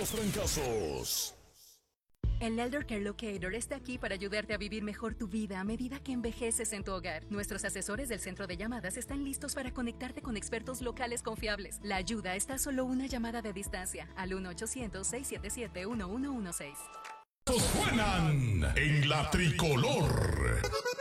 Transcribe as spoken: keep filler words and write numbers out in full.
los trancazos. El Elder Care Locator está aquí para ayudarte a vivir mejor tu vida a medida que envejeces en tu hogar. Nuestros asesores del centro de llamadas están listos para conectarte con expertos locales confiables. La ayuda está a solo una llamada de distancia al uno ochocientos, seis siete siete, uno uno uno seis. Suenan en la tricolor.